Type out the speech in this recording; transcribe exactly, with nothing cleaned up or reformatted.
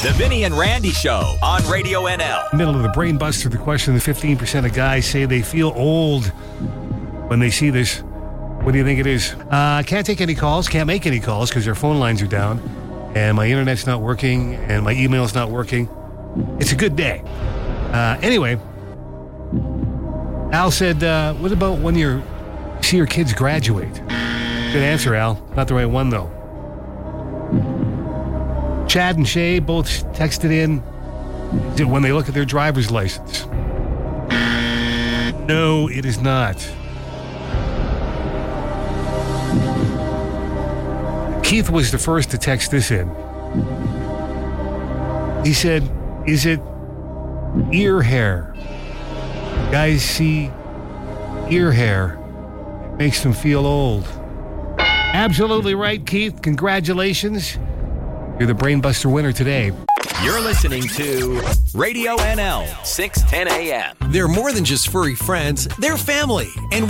The Vinny and Randy Show on Radio N L. Middle of the brain buster, the question, the fifteen percent of guys say they feel old when they see this. What do you think it is? Uh, can't take any calls, can't make any calls because their phone lines are down, and my internet's not working, and my email's not working. It's a good day. Uh, anyway, Al said, uh, what about when you see your kids graduate? Good answer, Al. Not the right one, though. Chad and Shay both texted in when they look at their driver's license. No, it is not. Keith was the first to text this in. He said, is it ear hair? Guys see ear hair. It makes them feel old. Absolutely right, Keith. Congratulations. You're the Brainbuster winner today. You're listening to Radio N L, six ten a.m. They're more than just furry friends. They're family. And